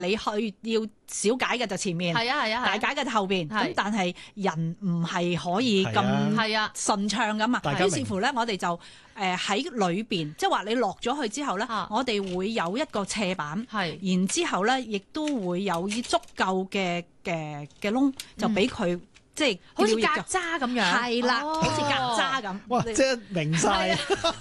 你去要小解嘅就前面， 係啊， 大解嘅就後邊。咁但係人唔係可以咁順暢噶嘛。於是乎咧，我哋就喺裏邊，即係話你落咗去之後咧，我哋會有一個斜板，然之後咧亦都會有足夠嘅窿，就俾佢。即係好似曱甴咁樣， 係啦，好似曱甴咁。 哇！即係明晒，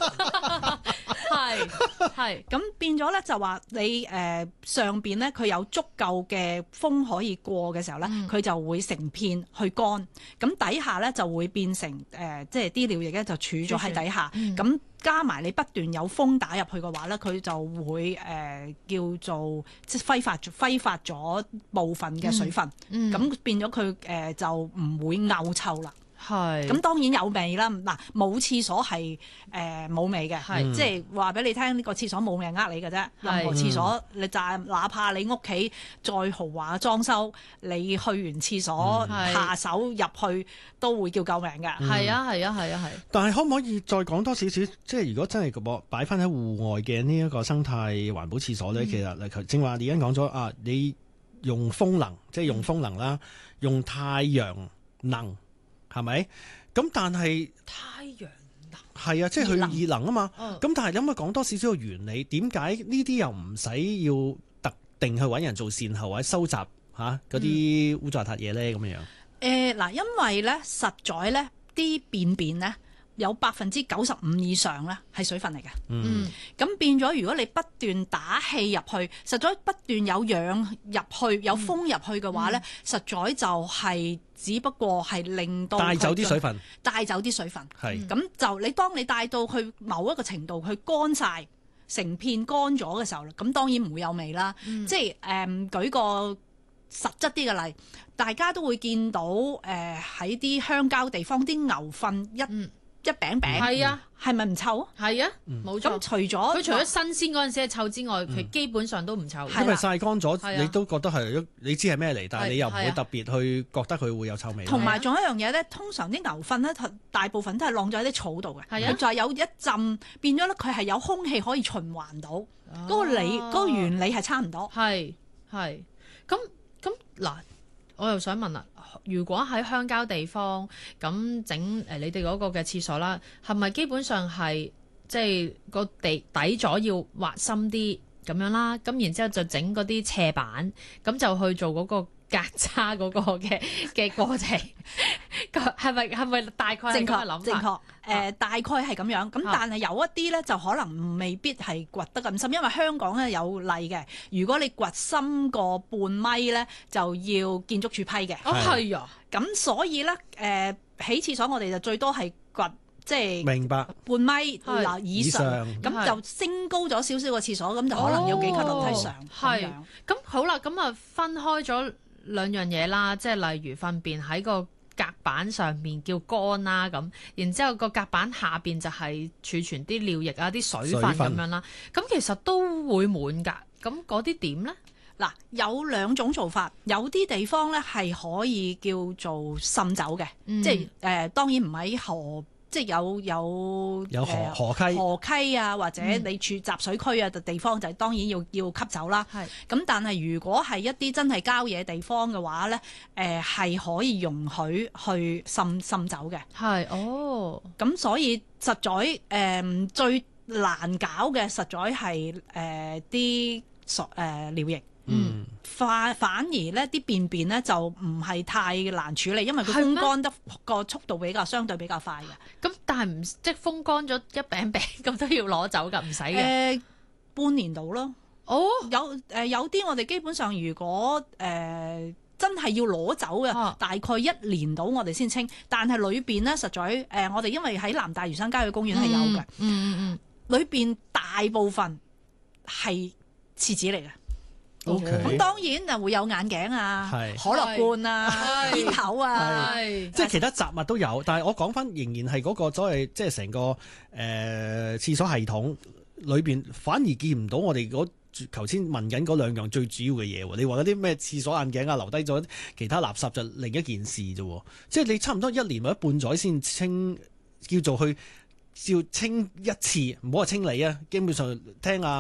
係咁變咗咧，就話你上邊咧，佢有足夠嘅風可以過嘅時候咧，佢就會成片去乾。咁底下咧就會變成即係啲尿液咧就儲咗喺底下。咁加埋你不斷有風打入去嘅話咧，佢就會叫做即係揮發咗部分嘅水分，咁變咗佢就唔會嘔臭啦。係，咁當然有味啦。嗱，冇廁所係冇味嘅，即係話俾你聽，呢個廁所冇味呃你嘅啫。任何廁所你就哪怕你屋企再豪華裝修，你去完廁所下手入去都會叫救命嘅。係啊。 但係可唔可以再講多少少？即係如果真係擺翻喺戶外嘅呢一個生態環保廁所咧，其實正話你已經講咗啊，你用風能，即係用風能啦，用太陽能。係咪？咁但係太陽能係啊，即係佢熱能啊嘛。咁但係可唔可以講多少少嘅原理？點解呢啲又唔使要特定去揾人做善後或者收集嗰啲污糟邋遢嘢咧？咁樣嗱，因為咧實在咧啲便便咧有95%以上咧係水分嚟嘅。咁變咗，如果你不斷打氣入去，實在不斷有氧入去，有風入去嘅話咧，實在就係只不過係令到帶走啲水分， 係咁就當你帶到去某一個程度，佢乾晒成片乾咗嘅時候，咁當然唔會有味啦。即係舉個實質啲嘅例，大家都會見到喺啲鄉郊地方啲牛糞一餅餅， 係啊， 係咪唔臭啊？ 係啊，冇錯。 咁佢除咗新鮮嗰陣時係臭之外，佢基本上都唔臭。 因為曬乾咗，你都覺得係你知係咩嚟，但係你又唔會特別去覺得佢會有臭味。 同埋仲有一樣嘢咧，通常啲牛糞咧，大部分都係晾咗喺啲草度嘅，佢就係有一浸變咗咧，佢係有空氣可以循環到，嗰個原理係差唔多。 係咁嗱。我又想問啦，如果喺鄉郊地方咁整你哋嗰個嘅廁所啦，係咪基本上係即係個底座要挖深啲咁樣啦？咁然之後就整嗰啲斜板，咁就去做嗰個曱甴嗰個嘅過程，係咪大概係咁嘅諗法？ 正確。大概係咁樣，咁但係有一啲咧就可能未必係掘得咁深，因為香港咧有例嘅，如果你掘深過半米咧，就要建築署批嘅。 係啊， 咁所以咧起廁所我哋就最多係掘即係明白半米以上，咁就升高咗少少個廁所，咁就可能有幾級樓梯上。係咁好啦，咁啊分開咗兩樣嘢啦，即係例如糞便喺個隔板上面叫乾啦，咁然之後個隔板下邊就係儲存啲尿液啊、啲水分咁樣啦。咁其實都會滿㗎。咁嗰啲點咧？ 嗱，有兩種做法，有啲地方咧係可以叫做滲走嘅，即係當然唔喺河。即係有河溪啊，或者你處集水區啊地方，就當然要吸走啦。咁但係如果係一啲真係郊野地方嘅話咧，係可以容許去滲走嘅。咁所以實在最難搞嘅，實在係啲尿液。反而咧啲便便咧就唔係太難處理，因為佢風乾得個速度相對比較快嘅。 咁但係唔即係風乾咗一餅餅咁都要攞走㗎，唔使嘅。 半年到咯。有啲我哋基本上如果真係要攞走嘅，大概1年到我哋先清。但係裏邊咧實在我哋因為喺南大嶼山郊野公園係有嘅，裏邊大部分係廁紙嚟嘅。咁當然就會有眼鏡啊、可樂罐啊、煙頭啊， 即係其他雜物都有。但係我講翻仍然係嗰個所謂即係成個廁所系統裏邊，反而見唔到我哋頭先問緊嗰兩樣最主要嘅嘢。你話嗰啲咩廁所眼鏡啊，留低咗其他垃圾就另一件事啫。即係你差唔多1年或者半載先清，叫做去照清一次，唔好話清理啊。基本上聽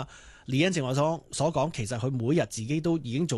李欣正話所講，其實佢每日自己都已經做